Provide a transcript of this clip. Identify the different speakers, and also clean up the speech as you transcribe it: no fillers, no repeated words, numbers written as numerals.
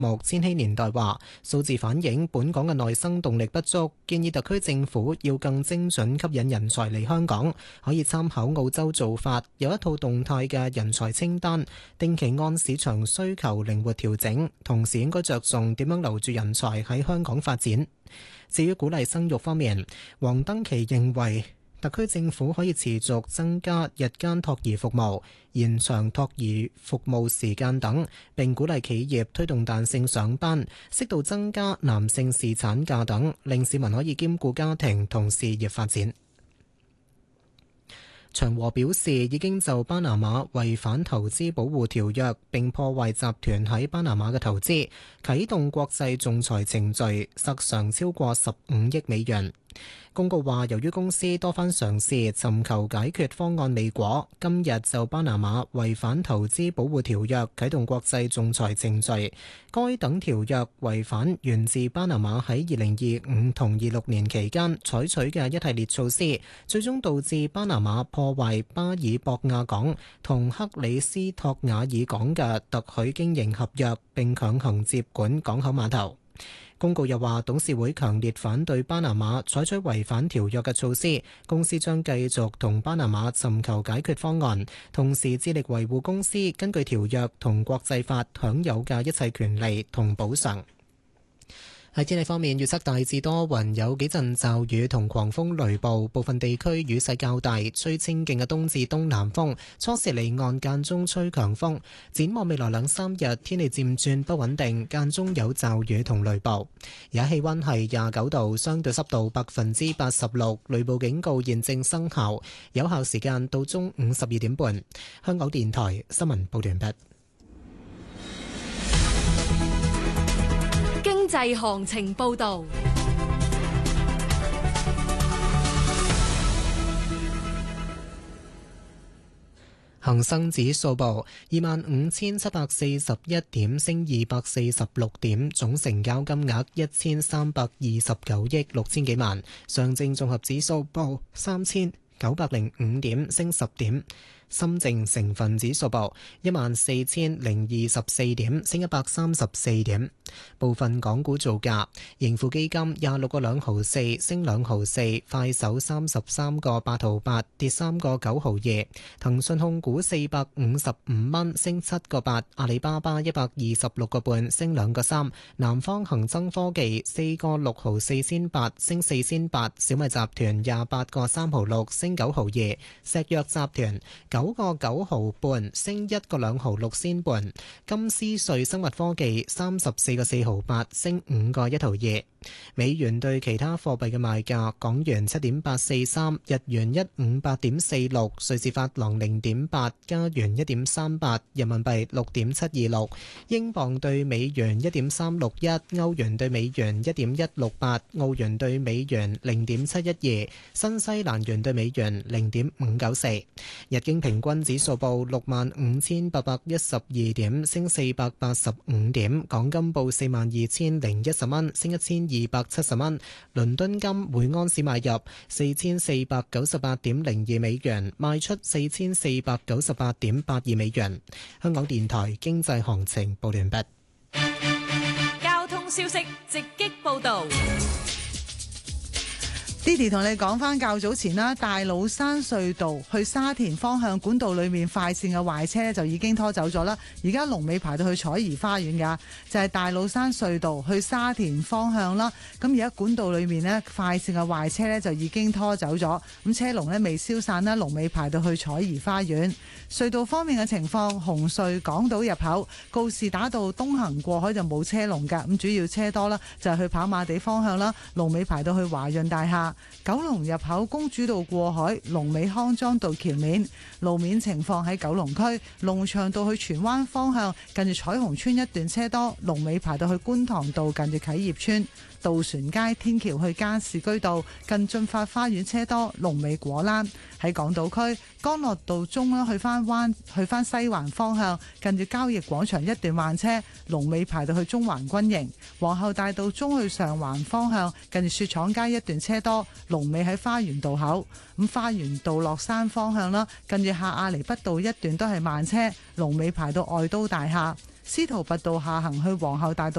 Speaker 1: 目千禧年代話，數字反映本港嘅內生動力不足，建議特區政府要更精準吸引人才嚟香港，可以參考澳洲做法，有一套動態嘅人才清單，定期按市場需求靈活調整，同時應該着重點樣留住人才喺香港發展。至於鼓勵生育方面，黃登琪認為特區政府可以持續增加日間托兒服務、延長托兒服務時間等，並鼓勵企業推動彈性上班，適度增加男性侍產假等，令市民可以兼顧家庭同事業發展。長和表示已經就巴拿馬違反投資保護條約並破壞集團喺巴拿馬嘅投資，啟動國際仲裁程序，索償超過15億美元。公告話，由於公司多番嘗試尋求解決方案未果，今日就巴拿馬違反投資保護條約啟動國際仲裁程序。該等條約違反源自巴拿馬喺2025同26年期間採取嘅一系列措施，最終導致巴拿馬破壞巴爾博亞港同克里斯托瓦爾港嘅特許經營合約，並強行接管港口碼頭。公告又話，董事會強烈反對巴拿馬採取違反條約嘅措施，公司將繼續同巴拿馬尋求解決方案，同時致力維護公司根據條約同國際法享有嘅一切權利同補償。喺天氣方面，預測大致多雲，有幾陣驟雨同狂風雷暴，部分地區雨勢較大，吹清勁嘅東至東南風，初時離岸間中吹強風。展望未來2-3日，天氣漸轉不穩定，間中有驟雨同雷暴。而家氣溫係29度，相對濕度86%，雷暴警告現正生效，有效時間到中午12點半。香港電台新聞報完畢。
Speaker 2: 經濟行情報道，
Speaker 1: 恒生指數報25,741點，升246點，總成交金額1329億6千幾萬。上證綜合指數報3905點，升10點。深證成分指數報14,024點，升134點。部分港股造價：盈富基金26個2毫4，升2毫4；快手33個8毫8，跌3個9毫2；騰訊控股455蚊，升7個8；阿里巴巴126個半，升2個3；南方恒生科技4個6毫4仙8，升4仙8；小米集團28個3毫6，升9毫2；石藥集團9個9毫半，升1個2毫6仙半；金斯瑞生物科技34個4毫8，升5個1毫2。美元對其他貨幣嘅賣價：港元7.843，日元158.46，瑞士法郎0.8，加元1.38，人民幣6.726，英鎊對美元1.361，歐元對美元1.168，澳元對美元0.712，新西蘭元對美元0.594。日經平均指數報65,812點，升485點。港金報42,010蚊，升1270蚊。倫敦金每安士買入4498.02美元，賣出4498.82美元。香港電台經濟行情報完畢。
Speaker 2: 交通消息直擊報道。
Speaker 3: Didi 同你講翻較早前啦，大老山隧道去沙田方向管道裏面快線嘅壞車咧就已經拖走咗啦，而家龍尾排到去彩怡花園噶，就係大老山隧道去沙田方向啦。咁而家管道裏面呢，快線嘅壞車咧就已經拖走咗，咁車龍咧未消散啦，龍尾排到去彩怡花園。隧道方面嘅情況，紅隧港島入口告士打道東行過海就冇車龍噶，咁主要車多啦，就係去跑馬地方向啦，龍尾排到去華潤大廈。九龍入口公主道過海，龍尾康莊道橋面。路面情況喺九龍區龍翔道去荃灣方向，近住彩虹村一段車多，龍尾排到去觀塘道近住啟業村。渡船街天橋去加士居道近駿發花園車多，龍尾果欄。喺港島區干諾道中啦，去翻西環方向，近住交易廣場一段慢車，龍尾排到去中環軍營。皇后大道中去上環方向，近住雪廠街一段車多，龍尾喺花園道口。咁花園道落山方向啦，近住下亞厘畢道一段都係慢車，龍尾排到愛都大廈。 司徒拔道下行去皇后大道